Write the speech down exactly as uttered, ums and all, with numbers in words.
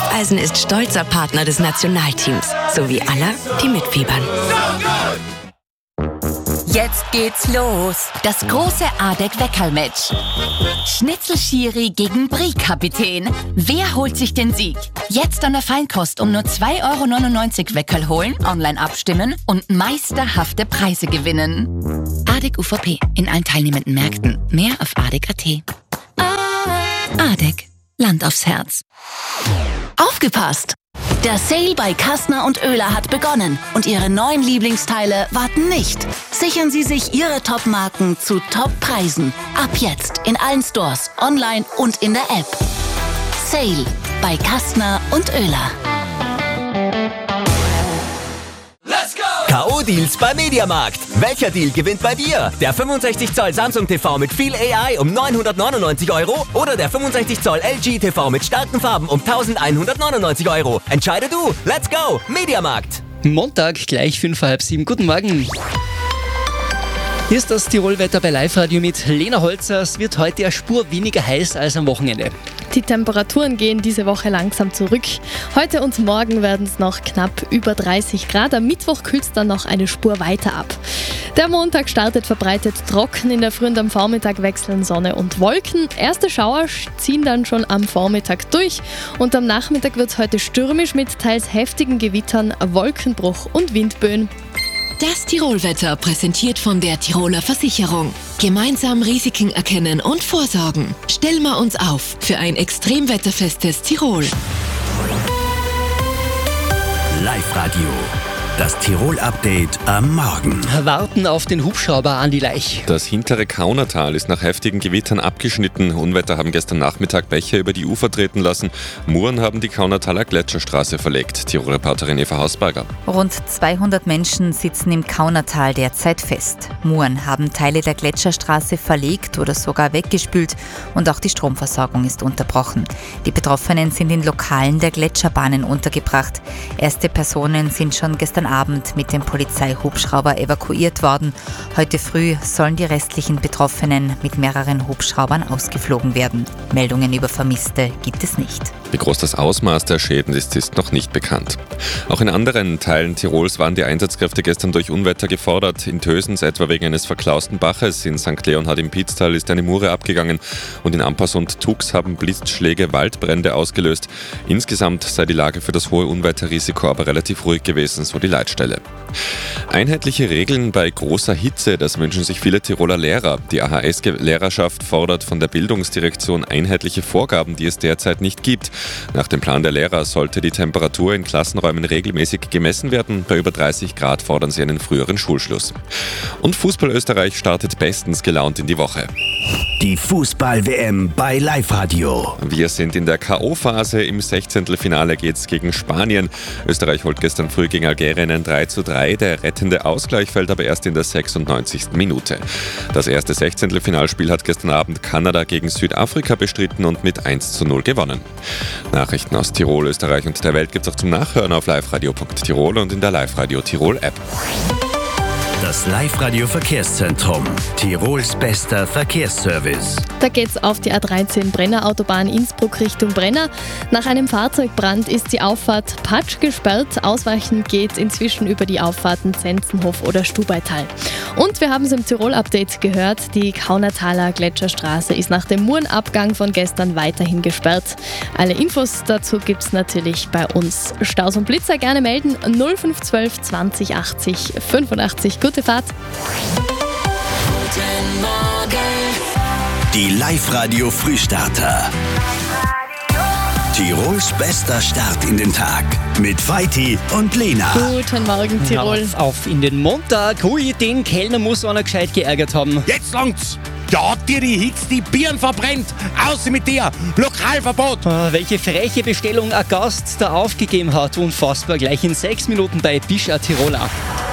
Raiffeisen ist stolzer Partner des Nationalteams, sowie aller, die mitfiebern. Jetzt geht's los. Das große A D E C-Weckerl-Match. Schnitzel-Schiri gegen Brie-Kapitän. Wer holt sich den Sieg? Jetzt an der Feinkost um nur zwei Euro neunundneunzig Weckerl holen, online abstimmen und meisterhafte Preise gewinnen. A D E C U V P. In allen teilnehmenden Märkten. Mehr auf A D E C punkt A T. A D E C. Land aufs Herz. Aufgepasst! Der Sale bei Kastner und Oehler hat begonnen und Ihre neuen Lieblingsteile warten nicht. Sichern Sie sich Ihre Top-Marken zu Top-Preisen. Ab jetzt in allen Stores, online und in der App. Sale bei Kastner und Oehler. K O-Deals bei Mediamarkt. Welcher Deal gewinnt bei dir? Der fünfundsechzig Zoll Samsung T V mit viel A I um neunhundertneunundneunzig Euro oder der fünfundsechzig Zoll L G T V mit starken Farben um eintausendeinhundertneunundneunzig Euro? Entscheide du. Let's go. Mediamarkt. Montag, gleich fünf vor halb sieben. Guten Morgen. Hier ist das Tirolwetter bei Live-Radio mit Lena Holzer. Es wird heute eine Spur weniger heiß als am Wochenende. Die Temperaturen gehen diese Woche langsam zurück. Heute und morgen werden es noch knapp über dreißig Grad. Am Mittwoch kühlt es dann noch eine Spur weiter ab. Der Montag startet verbreitet trocken. In der Früh und am Vormittag wechseln Sonne und Wolken. Erste Schauer ziehen dann schon am Vormittag durch. Und am Nachmittag wird es heute stürmisch mit teils heftigen Gewittern, Wolkenbruch und Windböen. Das Tirolwetter präsentiert von der Tiroler Versicherung. Gemeinsam Risiken erkennen und vorsorgen. Stellen wir uns auf für ein extremwetterfestes Tirol. Live-Radio. Das Tirol-Update am Morgen. Warten auf den Hubschrauber an die Laich. Das hintere Kaunertal ist nach heftigen Gewittern abgeschnitten. Unwetter haben gestern Nachmittag Bäche über die Ufer treten lassen. Muren haben die Kaunertaler Gletscherstraße verlegt. Tirol-Reporterin Eva Hausberger. Rund zweihundert Menschen sitzen im Kaunertal derzeit fest. Muren haben Teile der Gletscherstraße verlegt oder sogar weggespült und auch die Stromversorgung ist unterbrochen. Die Betroffenen sind in Lokalen der Gletscherbahnen untergebracht. Erste Personen sind schon gestern Abend mit dem Polizeihubschrauber evakuiert worden. Heute früh sollen die restlichen Betroffenen mit mehreren Hubschraubern ausgeflogen werden. Meldungen über Vermisste gibt es nicht. Wie groß das Ausmaß der Schäden ist, ist noch nicht bekannt. Auch in anderen Teilen Tirols waren die Einsatzkräfte gestern durch Unwetter gefordert. In Tösens etwa wegen eines verklausten Baches. In Sankt Leonhard im Pitztal ist eine Mure abgegangen. Und in Ampass und Tux haben Blitzschläge Waldbrände ausgelöst. Insgesamt sei die Lage für das hohe Unwetterrisiko aber relativ ruhig gewesen, so die Leitstelle. Einheitliche Regeln bei großer Hitze, das wünschen sich viele Tiroler Lehrer. Die A H S-Lehrerschaft fordert von der Bildungsdirektion einheitliche Vorgaben, die es derzeit nicht gibt. Nach dem Plan der Lehrer sollte die Temperatur in Klassenräumen regelmäßig gemessen werden. Bei über dreißig Grad fordern sie einen früheren Schulschluss. Und Fußball Österreich startet bestens gelaunt in die Woche. Die Fußball-W M bei Live-Radio. Wir sind in der K O-Phase. Im Sechzehntelfinale geht's gegen Spanien. Österreich holt gestern früh gegen Algerien ein drei zu drei. Der rettende Ausgleich fällt aber erst in der sechsundneunzigsten Minute. Das erste Sechzehntelfinalspiel hat gestern Abend Kanada gegen Südafrika bestritten und mit eins zu null gewonnen. Nachrichten aus Tirol, Österreich und der Welt gibt's auch zum Nachhören auf liveradio punkt tirol und in der Live-Radio Tirol App. Das Live-Radio Verkehrszentrum. Tirols bester Verkehrsservice. Da geht's auf die A dreizehn Brenner Autobahn Innsbruck Richtung Brenner. Nach einem Fahrzeugbrand ist die Auffahrt Patsch gesperrt. Ausweichen geht inzwischen über die Auffahrten Zenzenhof oder Stubaital. Und wir haben es im Tirol-Update gehört, die Kaunertaler Gletscherstraße ist nach dem Murenabgang von gestern weiterhin gesperrt. Alle Infos dazu gibt's natürlich bei uns. Staus und Blitzer gerne melden null fünf eins zwei zwanzig achtzig fünfundachtzig. Gute Fahrt. Guten Morgen. Die Live-Radio Frühstarter. Tirols bester Start in den Tag. Mit Vaiti und Lena. Guten Morgen, Tirol. Auf, auf in den Montag. Hui, den Kellner muss einer gescheit geärgert haben. Jetzt langt's! Da hat dir die Hitze die Birnen verbrennt! Außer mit dir! Lokalverbot! Ah, welche freche Bestellung ein Gast da aufgegeben hat. Unfassbar. Gleich in sechs Minuten bei Bischa Tiroler.